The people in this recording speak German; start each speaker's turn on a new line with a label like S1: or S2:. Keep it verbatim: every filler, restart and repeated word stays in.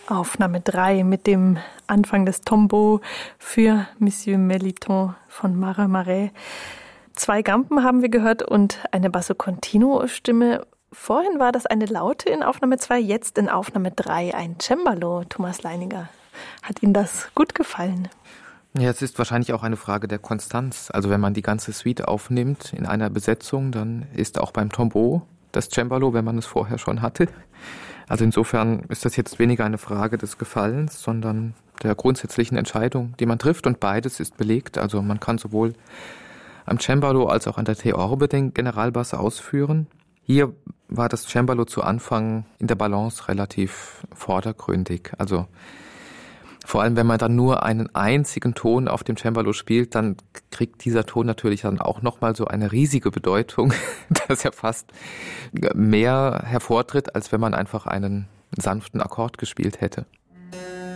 S1: Aufnahme drei mit dem Anfang des Tombeau für Monsieur Melitón von Mara Marais. Zwei Gampen haben wir gehört und eine Basso Continuo Stimme. Vorhin war das eine Laute in Aufnahme zwei, jetzt in Aufnahme drei ein Cembalo. Thomas Leininger, hat Ihnen das gut gefallen?
S2: Ja, es ist wahrscheinlich auch eine Frage der Konstanz. Also wenn man die ganze Suite aufnimmt in einer Besetzung, dann ist auch beim Tombeau das Cembalo, wenn man es vorher schon hatte. Also insofern ist das jetzt weniger eine Frage des Gefallens, sondern der grundsätzlichen Entscheidung, die man trifft. Und beides ist belegt. Also man kann sowohl am Cembalo als auch an der Theorbe den Generalbass ausführen. Hier war das Cembalo zu Anfang in der Balance relativ vordergründig. Also vor allem, wenn man dann nur einen einzigen Ton auf dem Cembalo spielt, dann kriegt dieser Ton natürlich dann auch nochmal so eine riesige Bedeutung, dass er fast mehr hervortritt, als wenn man einfach einen sanften Akkord gespielt hätte.